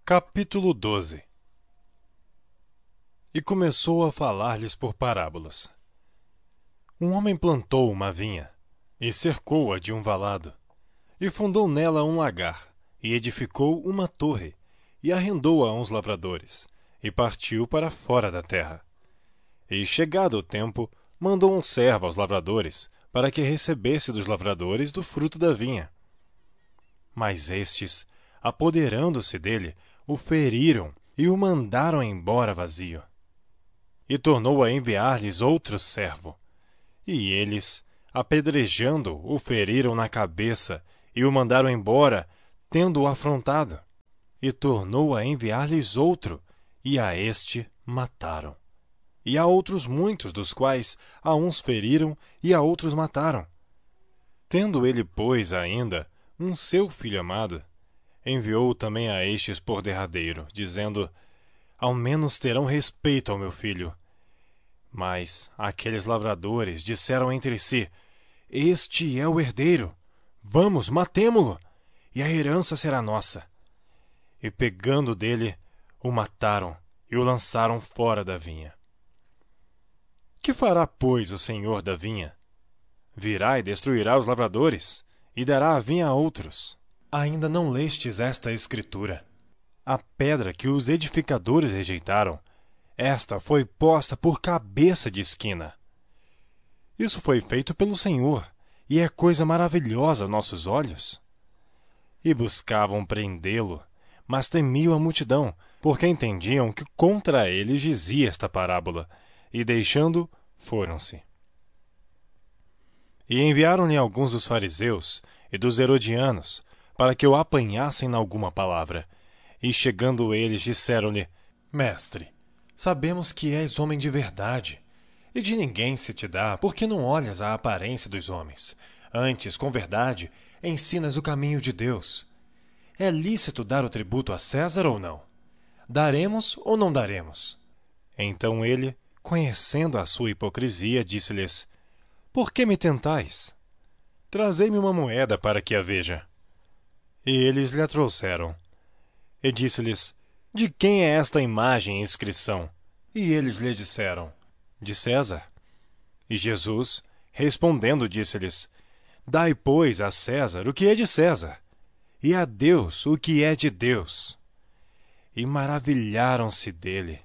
Capítulo 12. E começou a falar-lhes por parábolas. Um homem plantou uma vinha, e cercou-a de um valado, e fundou nela um lagar, e edificou uma torre, e arrendou-a a uns lavradores, e partiu para fora da terra. E, chegado o tempo, mandou um servo aos lavradores, para que recebesse dos lavradores do fruto da vinha. Mas estes, apoderando-se dele, o feriram e o mandaram embora vazio. E tornou a enviar-lhes outro servo. E eles, apedrejando, o feriram na cabeça e o mandaram embora, tendo-o afrontado. E tornou a enviar-lhes outro, e a este mataram. E há outros muitos, dos quais a uns feriram e a outros mataram. Tendo ele, pois, ainda um seu filho amado, enviou também a estes por derradeiro, dizendo: ao menos terão respeito ao meu filho. Mas aqueles lavradores disseram entre si: este é o herdeiro, vamos, matemo-lo, e a herança será nossa. E pegando dele, o mataram e o lançaram fora da vinha. Que fará, pois, o senhor da vinha? Virá e destruirá os lavradores, e dará a vinha a outros. Ainda não lestes esta escritura? A pedra que os edificadores rejeitaram, esta foi posta por cabeça de esquina. Isso foi feito pelo Senhor, e é coisa maravilhosa aos nossos olhos. E buscavam prendê-lo, mas temiam a multidão, porque entendiam que contra eles dizia esta parábola, e deixando, foram-se. E enviaram-lhe alguns dos fariseus e dos herodianos, para que o apanhassem em alguma palavra. E chegando eles, disseram-lhe: Mestre, sabemos que és homem de verdade, e de ninguém se te dá, porque não olhas a aparência dos homens. Antes, com verdade, ensinas o caminho de Deus. É lícito dar o tributo a César ou não? Daremos ou não daremos? Então ele, conhecendo a sua hipocrisia, disse-lhes: Por que me tentais? Trazei-me uma moeda para que a veja. E eles lhe a trouxeram. E disse-lhes: De quem é esta imagem e inscrição? E eles lhe disseram: De César. E Jesus, respondendo, disse-lhes: Dai, pois, a César o que é de César, e a Deus o que é de Deus. E maravilharam-se dele.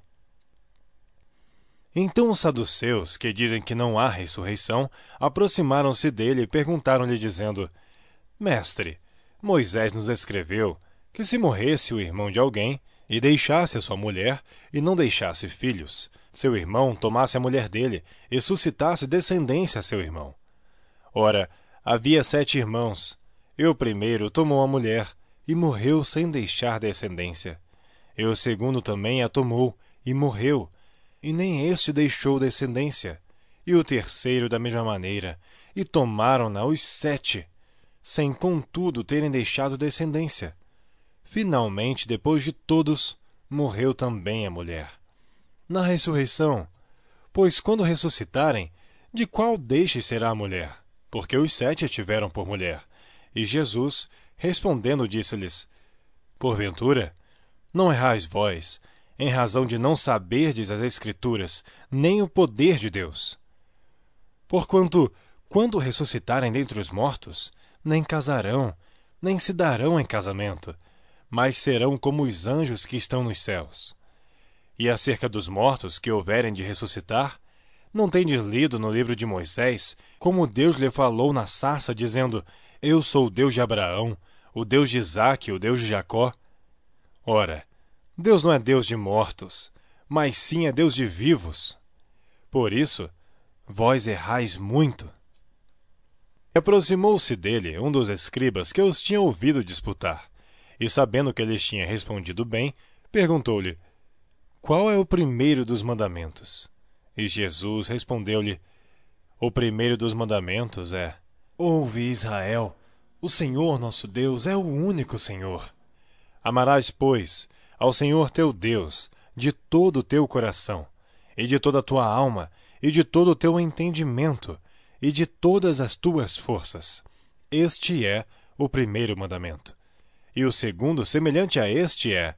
Então os saduceus, que dizem que não há ressurreição, aproximaram-se dele e perguntaram-lhe, dizendo: Mestre, Moisés nos escreveu que se morresse o irmão de alguém, e deixasse a sua mulher, e não deixasse filhos, seu irmão tomasse a mulher dele, e suscitasse descendência a seu irmão. Ora, havia 7 irmãos, e o primeiro tomou a mulher, e morreu sem deixar descendência. E o segundo também a tomou, e morreu, e nem este deixou descendência. E o terceiro da mesma maneira, e tomaram-na os 7, sem contudo terem deixado descendência. Finalmente, depois de todos, morreu também a mulher. Na ressurreição, pois quando ressuscitarem, de qual destes será a mulher? Porque os 7 a tiveram por mulher. E Jesus, respondendo, disse-lhes: Porventura, não errais vós, em razão de não saberdes as Escrituras, nem o poder de Deus. Porquanto, quando ressuscitarem dentre os mortos, nem casarão, nem se darão em casamento, mas serão como os anjos que estão nos céus. E acerca dos mortos que houverem de ressuscitar, não tendes lido no livro de Moisés como Deus lhe falou na sarça, dizendo: Eu sou o Deus de Abraão, o Deus de Isaque, o Deus de Jacó? Ora, Deus não é Deus de mortos, mas sim é Deus de vivos. Por isso, vós errais muito. Aproximou-se dele um dos escribas que os tinha ouvido disputar, e sabendo que lhes tinha respondido bem, perguntou-lhe: Qual é o primeiro dos mandamentos? E Jesus respondeu-lhe: O primeiro dos mandamentos é: Ouve, Israel, o Senhor nosso Deus é o único Senhor. Amarás, pois, ao Senhor teu Deus de todo o teu coração, e de toda a tua alma, e de todo o teu entendimento, e de todas as tuas forças. Este é o primeiro mandamento. E o segundo, semelhante a este, é: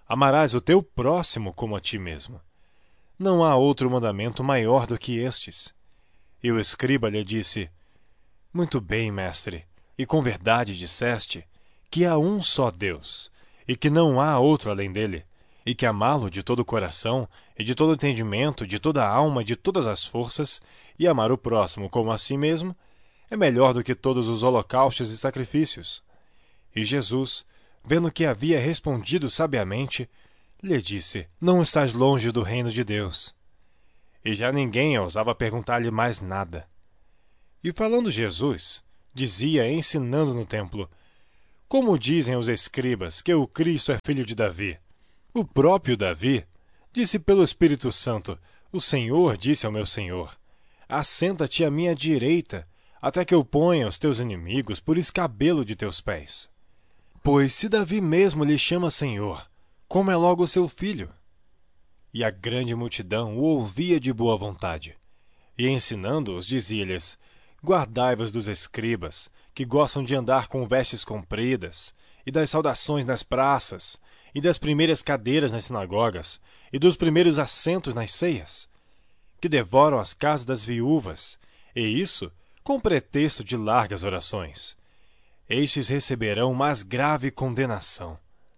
Amarás o teu próximo como a ti mesmo. Não há outro mandamento maior do que estes. E o escriba lhe disse: Muito bem, mestre, e com verdade disseste que há um só Deus, e que não há outro além dele, e que amá-lo de todo o coração, e de todo o entendimento, de toda a alma, de todas as forças, e amar o próximo como a si mesmo, é melhor do que todos os holocaustos e sacrifícios. E Jesus, vendo que havia respondido sabiamente, lhe disse: Não estás longe do reino de Deus. E já ninguém ousava perguntar-lhe mais nada. E falando Jesus, dizia, ensinando no templo: Como dizem os escribas que o Cristo é filho de Davi? O próprio Davi disse pelo Espírito Santo: O Senhor disse ao meu Senhor: Assenta-te à minha direita, até que eu ponha os teus inimigos por escabelo de teus pés. Pois se Davi mesmo lhe chama Senhor, como é logo seu filho? E a grande multidão o ouvia de boa vontade. E ensinando-os, dizia-lhes: Guardai-vos dos escribas, que gostam de andar com vestes compridas, e das saudações nas praças, e das primeiras cadeiras nas sinagogas, e dos primeiros assentos nas ceias, que devoram as casas das viúvas, e isso com pretexto de largas orações. Estes receberão mais grave condenação.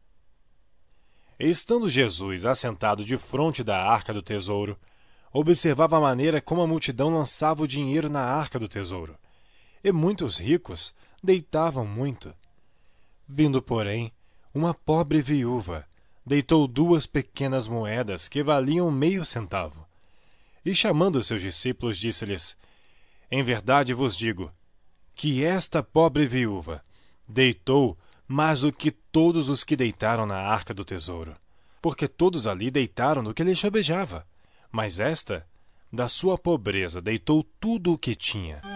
Estando Jesus assentado defronte da arca do tesouro, observava a maneira como a multidão lançava o dinheiro na arca do tesouro, e muitos ricos deitavam muito. Vindo, porém, uma pobre viúva, deitou 2 pequenas moedas que valiam meio centavo. E chamando seus discípulos, disse-lhes: Em verdade vos digo, que esta pobre viúva deitou mais do que todos os que deitaram na arca do tesouro, porque todos ali deitaram do que lhe sobejava, mas esta, da sua pobreza, deitou tudo o que tinha.